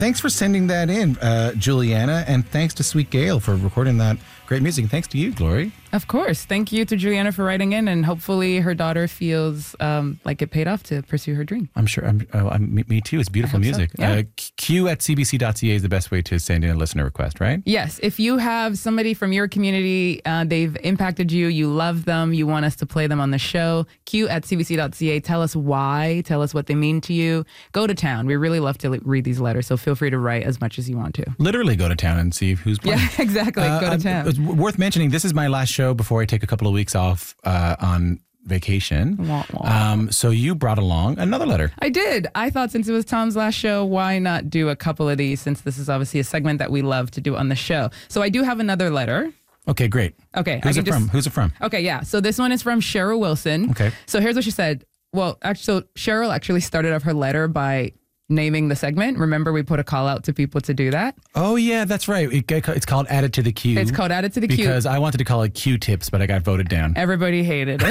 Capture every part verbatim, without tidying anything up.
Thanks for sending that in, uh, Juliana, and thanks to Sweet Gail for recording that great music. And thanks to you, Glory. Of course. Thank you to Juliana for writing in, and hopefully her daughter feels um, like it paid off to pursue her dream. I'm sure. I'm, uh, I'm, me, me too. It's beautiful music. So. Yeah. Uh, Q at c b c dot c a is the best way to send in a listener request, right? Yes. If you have somebody from your community, uh, they've impacted you, you love them, you want us to play them on the show, Q at c b c dot c a. Tell us why. Tell us what they mean to you. Go to town. We really love to read these letters, so feel free to write as much as you want to. Literally go to town and see who's playing. Yeah, exactly. Uh, go to town. It's worth mentioning, this is my last show before I take a couple of weeks off uh, on vacation. Wah, wah. Um, so you brought along another letter. I did. I thought since it was Tom's last show, why not do a couple of these, since this is obviously a segment that we love to do on the show. So I do have another letter. Okay, great. Okay. Who's I it can from? just, Who's it from? Okay, yeah. So this one is from Cheryl Wilson. Okay. So here's what she said. Well, actually, so Cheryl actually started off her letter by naming the segment. Remember, we put a call out to people to do that? Oh, yeah, that's right. It, it's called Added to the Queue. It's called Added to the Queue. Because I wanted to call it Q-tips, but I got voted down. Everybody hated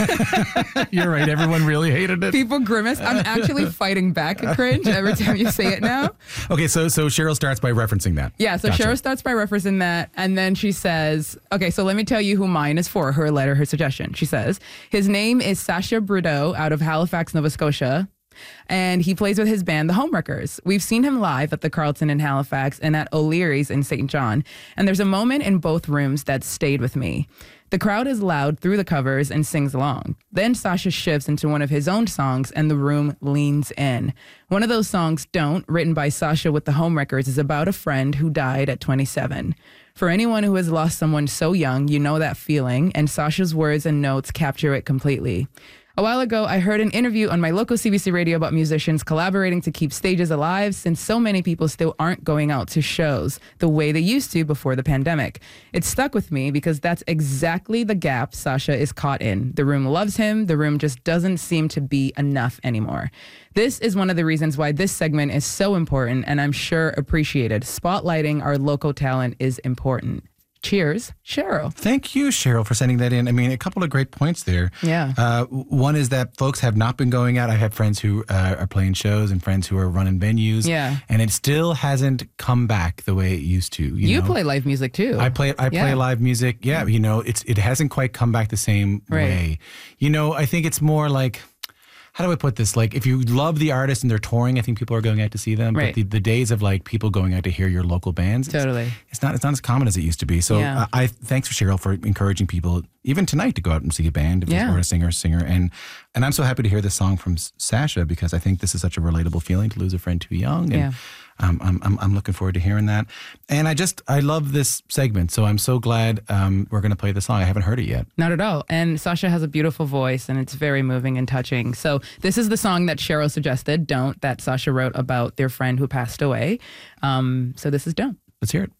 it. You're right. Everyone really hated it. People grimace. I'm actually fighting back a cringe every time you say it now. Okay, so so Cheryl starts by referencing that. Yeah, so Gotcha. Cheryl starts by referencing that, and then she says, okay, so let me tell you who mine is for, her letter, her suggestion. She says, his name is Sasha Brudeau out of Halifax, Nova Scotia, and he plays with his band, the Homewreckers. We've seen him live at the Carlton in Halifax and at O'Leary's in Saint John, and there's a moment in both rooms that stayed with me. The crowd is loud through the covers and sings along. Then Sasha shifts into one of his own songs and the room leans in. One of those songs, Don't, written by Sasha with the Homewreckers, is about a friend who died at twenty-seven. For anyone who has lost someone so young, you know that feeling, and Sasha's words and notes capture it completely. A while ago, I heard an interview on my local C B C radio about musicians collaborating to keep stages alive since so many people still aren't going out to shows the way they used to before the pandemic. It stuck with me because that's exactly the gap Sasha is caught in. The room loves him. The room just doesn't seem to be enough anymore. This is one of the reasons why this segment is so important and I'm sure appreciated. Spotlighting our local talent is important. Cheers, Cheryl. Thank you, Cheryl, for sending that in. I mean, a couple of great points there. Yeah. Uh, one is that folks have not been going out. I have friends who uh, are playing shows and friends who are running venues. Yeah. And it still hasn't come back the way it used to. You, You know? play live music too. I play. I play Yeah. live music. Yeah. You know, it's it hasn't quite come back the same Right. way. You know, I think it's more like, how do I put this? Like, if you love the artist and they're touring, I think people are going out to see them. Right. But the, the days of like people going out to hear your local bands, it's- Totally. it's not it's not as common as it used to be. So Yeah. uh, I thanks for Cheryl for encouraging people even tonight to go out and see a band if Yeah. or a singer singer and and I'm so happy to hear this song from S- Sasha because I think this is such a relatable feeling to lose a friend too young. And Yeah. um, I'm, I'm I'm looking forward to hearing that. And I just I love this segment, so I'm so glad um, we're going to play the song. I haven't heard it yet. Not at all. And Sasha has a beautiful voice and it's very moving and touching. So this is the song that Cheryl suggested, Don't, that Sasha wrote about their friend who passed away. Um, so this is Don't. Let's hear it.